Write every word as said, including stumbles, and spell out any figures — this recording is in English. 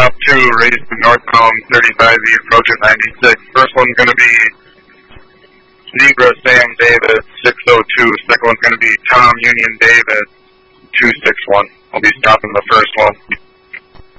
stop two, raise to northbound thirty-five E, approach at ninety-six. First one's going to be Zebra Sam Davis, six oh two. Second one's going to be Tom Union Davis, two six one. I'll be stopping the first one.